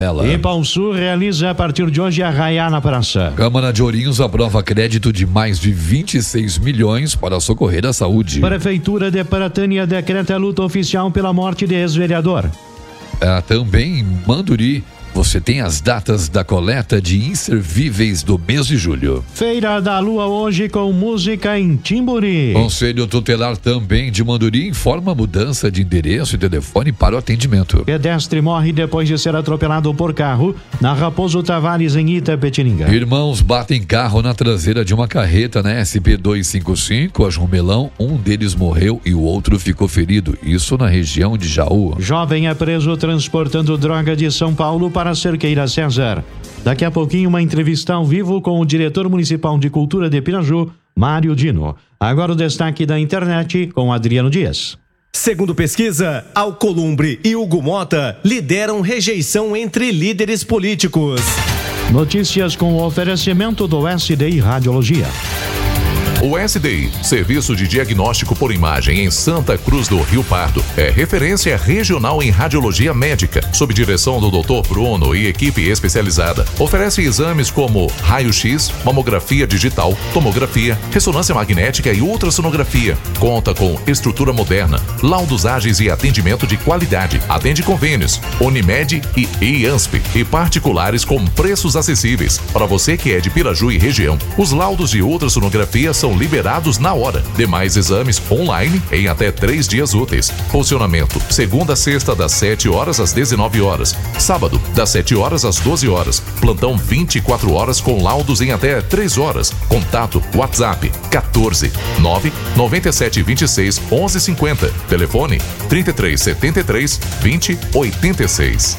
E Pãosul realiza a partir de hoje Arraiá na Praça. Câmara de Ourinhos aprova crédito de mais de 26 milhões para socorrer a saúde. Prefeitura de Paratânia decreta luta oficial pela morte de ex-vereador. Também em Manduri, você tem as datas da coleta de inservíveis do mês de julho. Feira da Lua hoje com música em Timburi. Conselho Tutelar também de Manduri informa mudança de endereço e telefone para o atendimento. Pedestre morre depois de ser atropelado por carro na Raposo Tavares, em Itapetininga. Irmãos batem carro na traseira de uma carreta na SP-255, a Jomelão. Um deles morreu e o outro ficou ferido. Isso na região de Jaú. Jovem é preso transportando droga de São Paulo para Cerqueira César. Daqui a pouquinho uma entrevista ao vivo com o diretor municipal de cultura de Piraju, Mário Dino. Agora o destaque da internet com Adriano Dias. Segundo pesquisa, Alcolumbre e Hugo Mota lideram rejeição entre líderes políticos. Notícias com o oferecimento do SDI Radiologia. O SDI, Serviço de Diagnóstico por Imagem em Santa Cruz do Rio Pardo, é referência regional em radiologia médica, sob direção do Dr. Bruno e equipe especializada. Oferece exames como raio-x, mamografia digital, tomografia, ressonância magnética e ultrassonografia. Conta com estrutura moderna, laudos ágeis e atendimento de qualidade. Atende convênios, Unimed e IANSP e particulares com preços acessíveis. Para você que é de Piraju e região, os laudos de ultrassonografia são liberados na hora. Demais exames online em até 3 dias úteis. Funcionamento: segunda a sexta das 7 horas às 19 horas. Sábado, das 7 horas às 12 horas. Plantão 24 horas com laudos em até 3 horas. Contato WhatsApp 14 9 97 26 11 50. Telefone 33 73 20 86.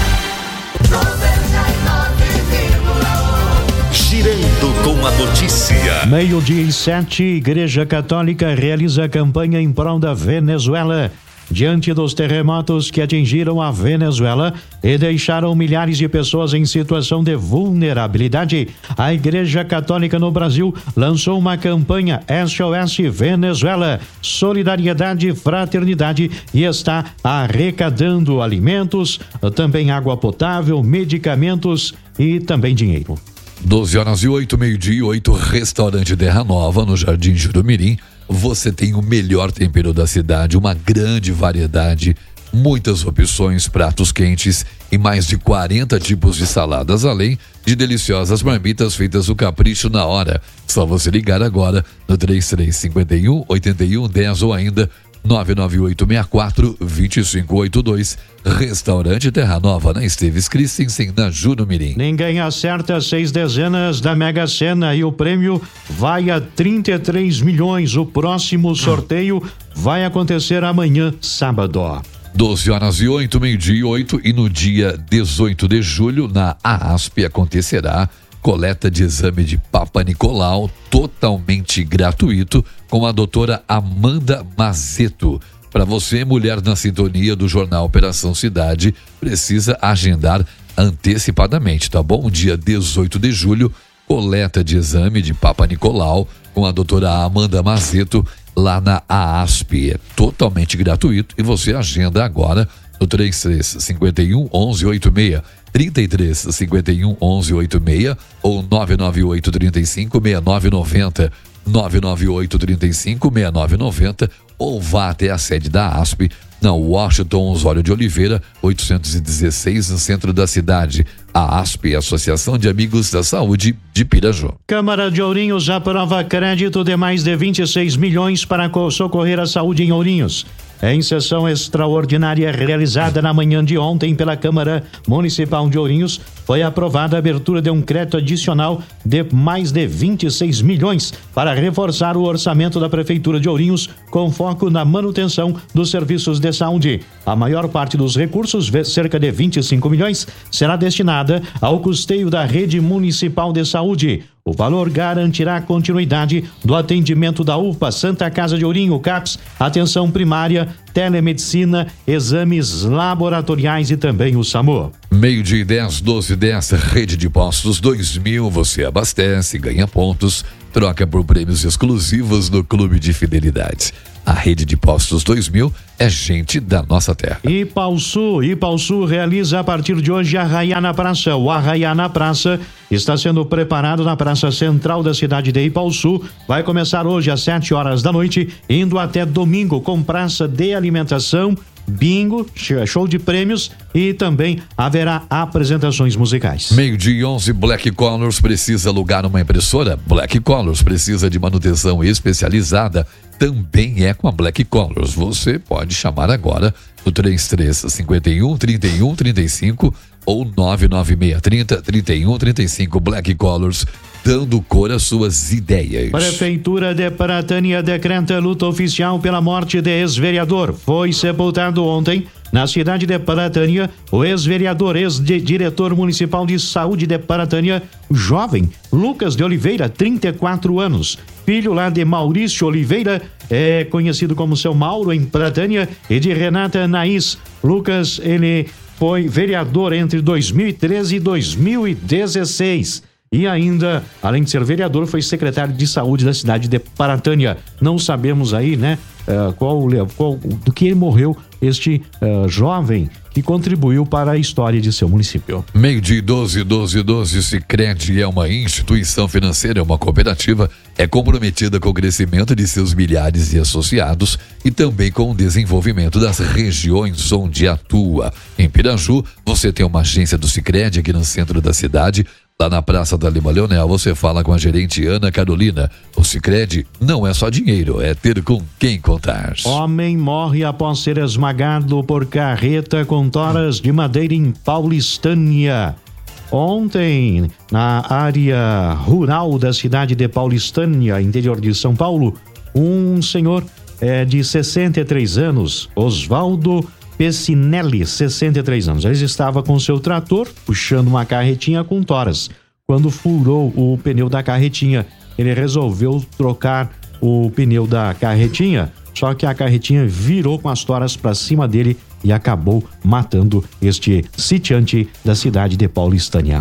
Girando com a notícia. 12:07, Igreja Católica realiza campanha em prol da Venezuela. Diante dos terremotos que atingiram a Venezuela e deixaram milhares de pessoas em situação de vulnerabilidade, a Igreja Católica no Brasil lançou uma campanha SOS Venezuela, solidariedade e fraternidade, e está arrecadando alimentos, também água potável, medicamentos e também dinheiro. 12h08, meio-dia e 8, Restaurante Terra Nova, no Jardim Jurumirim. Você tem o melhor tempero da cidade, uma grande variedade, muitas opções, pratos quentes e mais de 40 tipos de saladas, além de deliciosas marmitas feitas o capricho na hora. Só você ligar agora no 3351-8110 ou ainda 99864-2582. Restaurante Terra Nova, na Esteves Christensen, na Jurumirim. Ninguém acerta 6 dezenas da Mega Sena e o prêmio vai a 33 milhões. O próximo sorteio vai acontecer amanhã, sábado. 12h08, meio-dia e 8, e no dia 18 de julho, na AASP, acontecerá coleta de exame de Papa Nicolau, totalmente gratuito, com a doutora Amanda Mazeto. Para você, mulher na sintonia do jornal Operação Cidade, precisa agendar antecipadamente, tá bom? Dia 18 de julho, coleta de exame de Papa Nicolau com a doutora Amanda Mazeto, lá na AASP. É totalmente gratuito e você agenda agora no 3351 1186. 3351 1186 ou 998 35 6990. 998 35 6990 ou vá até a sede da ASP na Washington Osório de Oliveira 816, no centro da cidade. A ASP, Associação de Amigos da Saúde de Piraju. Câmara de Ourinhos aprova crédito de mais de 26 milhões para socorrer a saúde em Ourinhos. Em sessão extraordinária realizada na manhã de ontem pela Câmara Municipal de Ourinhos, foi aprovada a abertura de um crédito adicional de mais de 26 milhões para reforçar o orçamento da Prefeitura de Ourinhos, com foco na manutenção dos serviços de saúde. A maior parte dos recursos, cerca de 25 milhões, será destinada ao custeio da rede municipal de saúde. O valor garantirá a continuidade do atendimento da UPA, Santa Casa de Ourinho, CAPS, atenção primária, telemedicina, exames laboratoriais e também o SAMU. Meio-dia e 10, 12h10, Rede de Postos 2000, você abastece, ganha pontos, troca por prêmios exclusivos no Clube de Fidelidade. A rede de postos 2000 é gente da nossa terra. Ipauçu realiza a partir de hoje Arraiá na Praça. O Arraiá na Praça está sendo preparado na Praça Central da cidade de Ipauçu. Vai começar hoje às 7 horas da noite, indo até domingo, com praça de alimentação, bingo, show de prêmios e também haverá apresentações musicais. 12:11, Black Colors precisa alugar uma impressora? Black Colors precisa de manutenção especializada? Também é com a Black Colors. Você pode chamar agora no 3351-3135 ou 99630-3135. Black Colors, dando cor às suas ideias. Prefeitura de Paratânia decreta luta oficial pela morte de ex-vereador. Foi sepultado ontem, na cidade de Paratânia, o ex-vereador, ex-diretor municipal de saúde de Paratânia, o jovem Lucas de Oliveira, 34 anos. Filho lá de Maurício Oliveira, é conhecido como seu Mauro em Paratânia, e de Renata Naís. Lucas, ele foi vereador entre 2013 e 2016. E ainda, além de ser vereador, foi secretário de saúde da cidade de Paratânia. Não sabemos aí, né, do que ele morreu este jovem que contribuiu para a história de seu município. 12:12. Sicredi é uma instituição financeira, uma cooperativa, é comprometida com o crescimento de seus milhares de associados e também com o desenvolvimento das regiões onde atua. Em Piraju, você tem uma agência do Sicredi aqui no centro da cidade. Lá na Praça da Lima Leonel, você fala com a gerente Ana Carolina. O Sicredi não é só dinheiro, é ter com quem contar. Homem morre após ser esmagado por carreta com toras de madeira em Paulistânia. Ontem, na área rural da cidade de Paulistânia, interior de São Paulo, um senhor de 63 anos, Osvaldo Pessinelli, 63 anos. Ele estava com seu trator, puxando uma carretinha com toras. Quando furou o pneu da carretinha, ele resolveu trocar o pneu da carretinha, só que a carretinha virou com as toras para cima dele e acabou matando este sitiante da cidade de Paulistânia.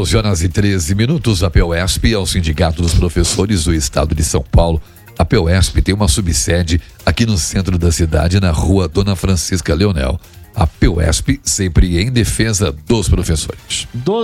12:13. A PEUESP é o Sindicato dos Professores do Estado de São Paulo. A PEUESP tem uma subsede aqui no centro da cidade, na rua Dona Francisca Leonel. A PEUESP sempre em defesa dos professores.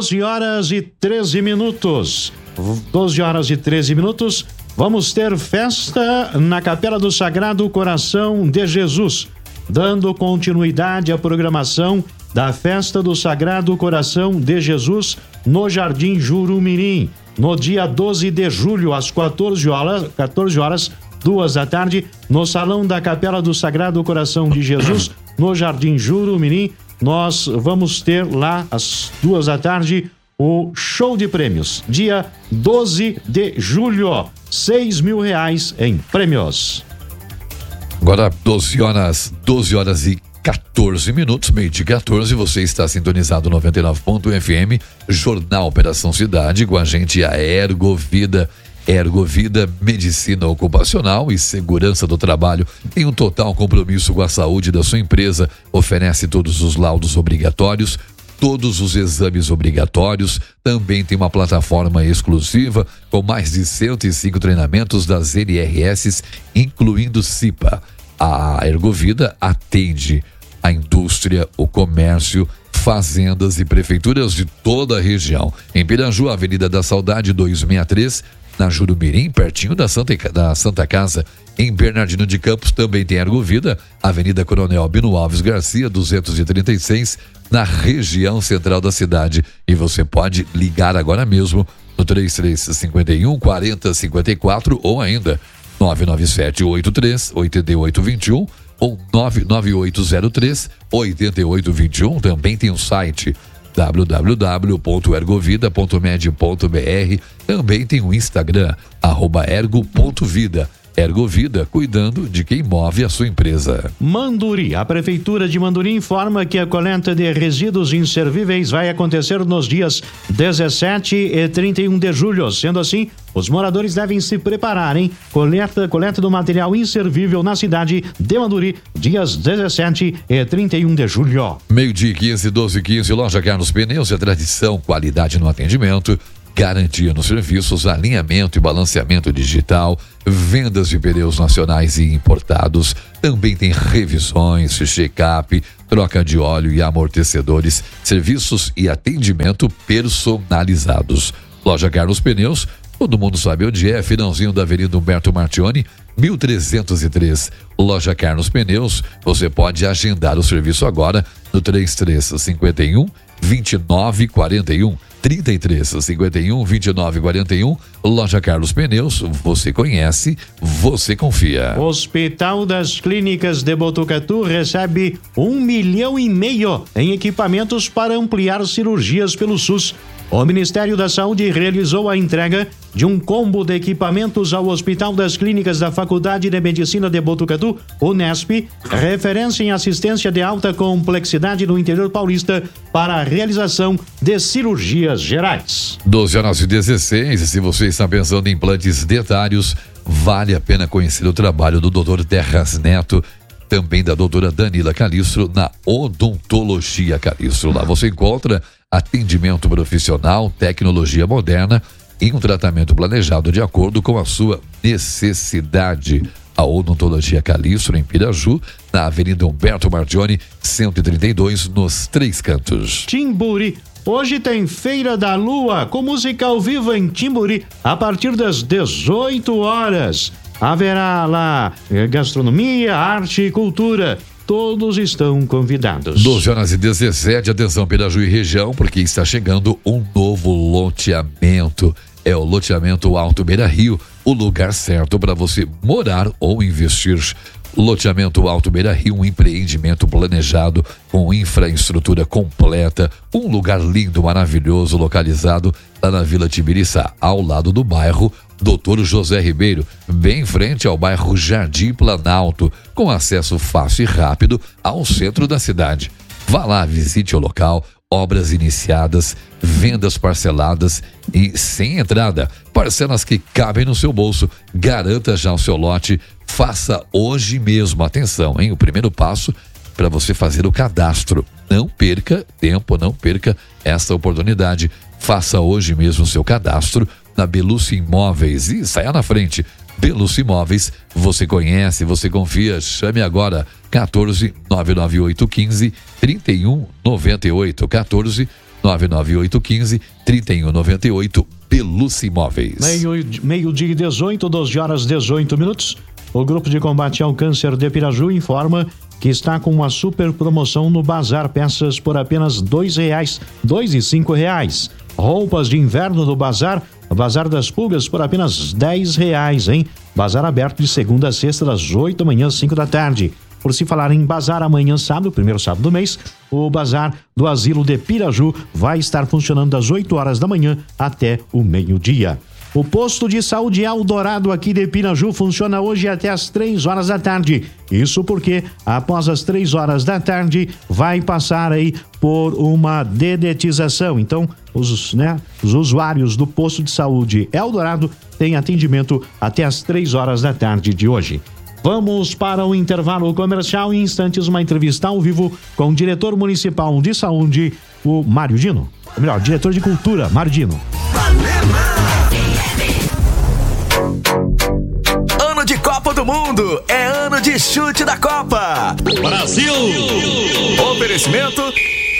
12:13. 12:13. Vamos ter festa na Capela do Sagrado Coração de Jesus, dando continuidade à programação da Festa do Sagrado Coração de Jesus no Jardim Jurumirim. No dia 12 de julho, às 14 horas, 2 da tarde, no Salão da Capela do Sagrado Coração de Jesus, no Jardim Jurumirim, nós vamos ter lá, às 2 da tarde, o show de prêmios. Dia 12 de julho, R$6.000 em prêmios. Agora, 12:14, 12:14, você está sintonizado 99.fm, Jornal Operação Cidade, com a gente a Ergovida. Ergovida, medicina ocupacional e segurança do trabalho, tem um total compromisso com a saúde da sua empresa, oferece todos os laudos obrigatórios, todos os exames obrigatórios, também tem uma plataforma exclusiva com mais de 105 treinamentos das NRS, incluindo CIPA. A Ergovida atende a indústria, o comércio, fazendas e prefeituras de toda a região. Em Piraju, Avenida da Saudade 263, na Jurumirim, pertinho da Santa Casa. Em Bernardino de Campos também tem Ergovida, Avenida Coronel Bino Alves Garcia 236, na região central da cidade. E você pode ligar agora mesmo no 3351-4054 ou ainda 997-83-8821 ou 99803-8821. Também tem o site www.ergovida.med.br. Também tem o Instagram, @ergo.vida. Ergovida, cuidando de quem move a sua empresa. Manduri. A Prefeitura de Manduri informa que a coleta de resíduos inservíveis vai acontecer nos dias 17 e 31 de julho. Sendo assim, os moradores devem se preparar, hein? Coleta do material inservível na cidade de Manduri, dias 17 e 31 de julho. 12:15, 12:15, Loja Carlos Pneus é tradição, qualidade no atendimento. garantia nos serviços, alinhamento e balanceamento digital, vendas de pneus nacionais e importados. Também tem revisões, check-up, troca de óleo e amortecedores, serviços e atendimento personalizados. Loja Carlos Pneus, todo mundo sabe onde é, finalzinho da Avenida Humberto Martioni, 1303. Loja Carlos Pneus, você pode agendar o serviço agora no 3351 2941. 3351 2941. Loja Carlos Pneus, você conhece, você confia. Hospital das Clínicas de Botucatu recebe 1,5 milhão em equipamentos para ampliar cirurgias pelo SUS. O Ministério da Saúde realizou a entrega de um combo de equipamentos ao Hospital das Clínicas da Faculdade de Medicina de Botucatu, Unesp, referência em assistência de alta complexidade no interior paulista para a realização de cirurgias gerais. 12h16, e se você está pensando em implantes dentários, vale a pena conhecer o trabalho do Dr. Terras Neto, também da doutora Danila Calistro, na Odontologia Calistro. Lá você encontra atendimento profissional, tecnologia moderna e um tratamento planejado de acordo com a sua necessidade. A Odontologia Calistro, em Piraju, na Avenida Humberto Martioni, 132, nos Três Cantos. Timburi. Hoje tem Feira da Lua, com música ao vivo em Timburi, a partir das 18 horas. Haverá lá gastronomia, arte e cultura. Todos estão convidados. 12h17, atenção Piraju e região, porque está chegando um novo loteamento. É o loteamento Alto Beira Rio, o lugar certo para você morar ou investir. Loteamento Alto Beira Rio, um empreendimento planejado com infraestrutura completa, um lugar lindo, maravilhoso, localizado lá na Vila Tibiriçá, ao lado do bairro Doutor José Ribeiro, bem em frente ao bairro Jardim Planalto, com acesso fácil e rápido ao centro da cidade. Vá lá, visite o local, obras iniciadas, vendas parceladas e sem entrada, parcelas que cabem no seu bolso. Garanta já o seu lote, faça hoje mesmo. Atenção, hein? O primeiro passo para você fazer o cadastro. Não perca tempo, não perca essa oportunidade. Faça hoje mesmo o seu cadastro na Belucci Imóveis e saia na frente. Belucci Imóveis, você conhece, você confia. Chame agora, 14 99815 3198. 14 99815 3198. Belucci Imóveis. Meio-dia e 18, 12h18. O Grupo de Combate ao Câncer de Piraju informa que está com uma super promoção no Bazar, peças por apenas R$2, R$2 e R$5. Roupas de inverno do Bazar das Pulgas por apenas R$10, hein? Bazar aberto de segunda a sexta, das 8 da manhã às 5 da tarde. Por se falar em bazar, amanhã sábado, primeiro sábado do mês, o Bazar do Asilo de Piraju vai estar funcionando das 8 horas da manhã até o meio-dia. O posto de saúde Eldorado aqui de Piraju funciona hoje até as 3 horas da tarde. Isso porque após as 3 horas da tarde vai passar aí por uma dedetização. Então, os usuários do posto de saúde Eldorado têm atendimento até as 3 horas da tarde de hoje. Vamos para o intervalo comercial. Em instantes, uma entrevista ao vivo com o diretor municipal de saúde, o Mário Dino. Ou melhor, diretor de cultura, Mário Dino. Ano de Copa do Mundo é ano de chute da Copa. Brasil! Oferecimento